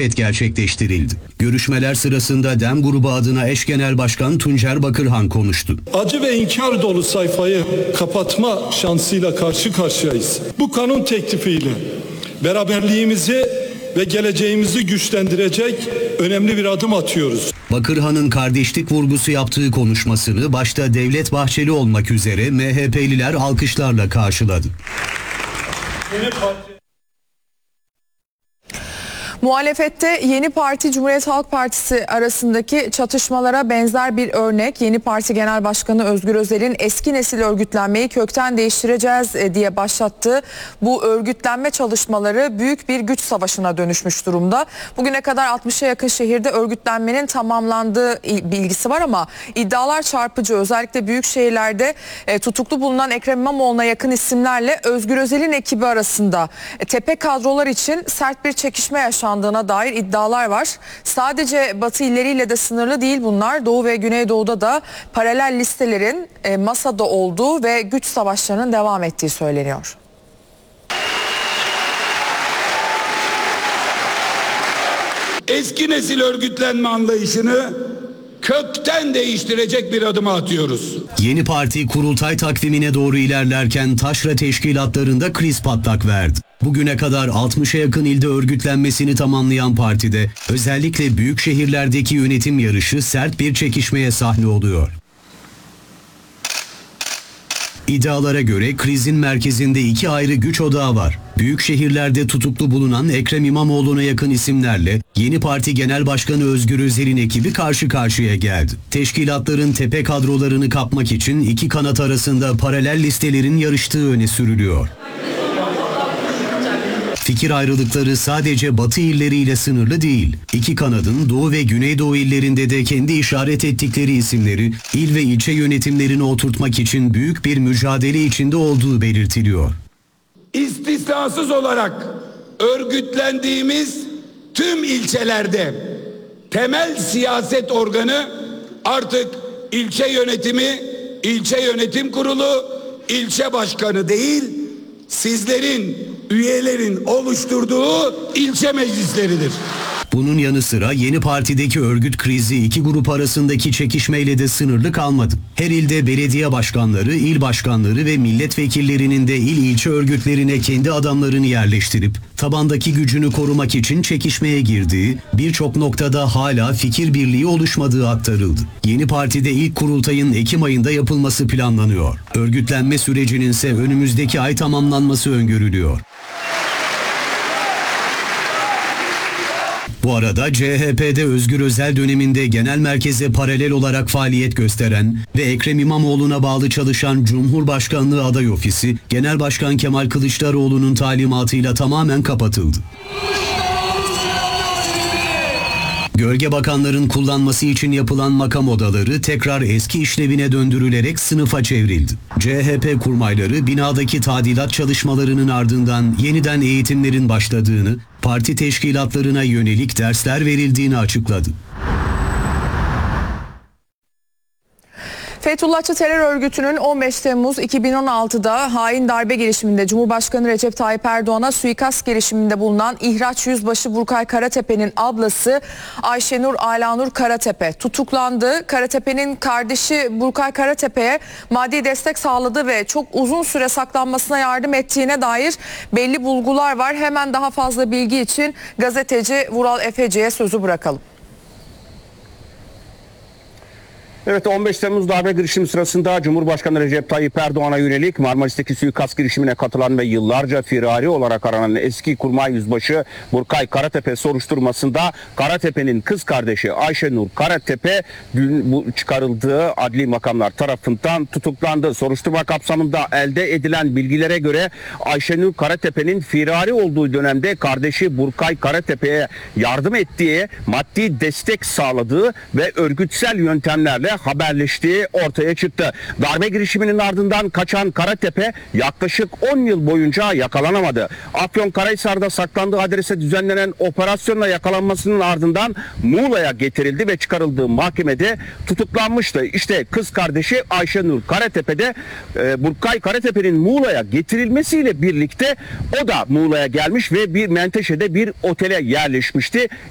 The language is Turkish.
sohbet gerçekleştirildi. Görüşmeler sırasında DEM grubu adına eş genel başkan Tuncer Bakırhan konuştu. Acı ve inkar dolu sayfayı kapatma şansıyla karşı karşıyayız. Bu kanun teklifiyle beraberliğimizi ve geleceğimizi güçlendirecek önemli bir adım atıyoruz. Bakırhan'ın kardeşlik vurgusu yaptığı konuşmasını başta Devlet Bahçeli olmak üzere MHP'liler alkışlarla karşıladı. Muhalefette Yeni Parti Cumhuriyet Halk Partisi arasındaki çatışmalara benzer bir örnek. Yeni Parti Genel Başkanı Özgür Özel'in eski nesil örgütlenmeyi kökten değiştireceğiz diye başlattığı bu örgütlenme çalışmaları büyük bir güç savaşına dönüşmüş durumda. Bugüne kadar 60'a yakın şehirde örgütlenmenin tamamlandığı bilgisi var ama iddialar çarpıcı. Özellikle büyük şehirlerde tutuklu bulunan Ekrem İmamoğlu'na yakın isimlerle Özgür Özel'in ekibi arasında tepe kadrolar için sert bir çekişme yaşandığına dair iddialar var. Sadece Batı illeriyle de sınırlı değil bunlar. Doğu ve Güneydoğu'da da paralel listelerin masada olduğu ve güç savaşlarının devam ettiği söyleniyor. Eski nesil örgütlenme anlayışını kökten değiştirecek bir adım atıyoruz. Yeni Parti kurultay takvimine doğru ilerlerken taşra teşkilatlarında kriz patlak verdi. Bugüne kadar 60'a yakın ilde örgütlenmesini tamamlayan partide özellikle büyük şehirlerdeki yönetim yarışı sert bir çekişmeye sahne oluyor. İddialara göre krizin merkezinde iki ayrı güç odağı var. Büyük şehirlerde tutuklu bulunan Ekrem İmamoğlu'na yakın isimlerle Yeni Parti Genel Başkanı Özgür Özel'in ekibi karşı karşıya geldi. Teşkilatların tepe kadrolarını kapmak için iki kanat arasında paralel listelerin yarıştığı öne sürülüyor. Fikir ayrılıkları sadece Batı illeriyle sınırlı değil. İki kanadın Doğu ve Güneydoğu illerinde de kendi işaret ettikleri isimleri il ve ilçe yönetimlerine oturtmak için büyük bir mücadele içinde olduğu belirtiliyor. İstisnasız olarak örgütlendiğimiz tüm ilçelerde temel siyaset organı artık ilçe yönetimi, ilçe yönetim kurulu, ilçe başkanı değil, sizlerin, üyelerin oluşturduğu ilçe meclisleridir. Bunun yanı sıra Yeni Parti'deki örgüt krizi iki grup arasındaki çekişmeyle de sınırlı kalmadı. Her ilde belediye başkanları, il başkanları ve milletvekillerinin de il ilçe örgütlerine kendi adamlarını yerleştirip tabandaki gücünü korumak için çekişmeye girdiği, birçok noktada hala fikir birliği oluşmadığı aktarıldı. Yeni Parti'de ilk kurultayın Ekim ayında yapılması planlanıyor. Örgütlenme sürecinin ise önümüzdeki ay tamamlanması öngörülüyor. Bu arada CHP'de Özgür Özel döneminde genel merkeze paralel olarak faaliyet gösteren ve Ekrem İmamoğlu'na bağlı çalışan Cumhurbaşkanlığı aday ofisi, Genel Başkan Kemal Kılıçdaroğlu'nun talimatıyla tamamen kapatıldı. Gölge bakanların kullanması için yapılan makam odaları tekrar eski işlevine döndürülerek sınıfa çevrildi. CHP kurmayları binadaki tadilat çalışmalarının ardından yeniden eğitimlerin başladığını, parti teşkilatlarına yönelik dersler verildiğini açıkladı. Fethullahçı terör örgütünün 15 Temmuz 2016'da hain darbe girişiminde Cumhurbaşkanı Recep Tayyip Erdoğan'a suikast girişiminde bulunan İhraç Yüzbaşı Burkay Karatepe'nin ablası Ayşenur Alanur Karatepe tutuklandı. Karatepe'nin kardeşi Burkay Karatepe'ye maddi destek sağladı ve çok uzun süre saklanmasına yardım ettiğine dair belli bulgular var. Hemen daha fazla bilgi için gazeteci Vural Efeci'ye sözü bırakalım. Evet, 15 Temmuz darbe girişimi sırasında Cumhurbaşkanı Recep Tayyip Erdoğan'a yönelik Marmaris'teki suikast girişimine katılan ve yıllarca firari olarak aranan eski kurmay yüzbaşı Burkay Karatepe soruşturmasında Karatepe'nin kız kardeşi Ayşenur Karatepe bu çıkarıldığı adli makamlar tarafından tutuklandı. Soruşturma kapsamında elde edilen bilgilere göre Ayşenur Karatepe'nin firari olduğu dönemde kardeşi Burkay Karatepe'ye yardım ettiği, maddi destek sağladığı ve örgütsel yöntemlerle haberleştiği ortaya çıktı. Darbe girişiminin ardından kaçan Karatepe yaklaşık 10 yıl boyunca yakalanamadı. Afyonkarahisar'da saklandığı adrese düzenlenen operasyonla yakalanmasının ardından Muğla'ya getirildi ve çıkarıldığı mahkemede tutuklanmıştı. İşte kız kardeşi Ayşenur Karatepe'de Burkay Karatepe'nin Muğla'ya getirilmesiyle birlikte o da Muğla'ya gelmiş ve bir Menteşe'de bir otele yerleşmişti.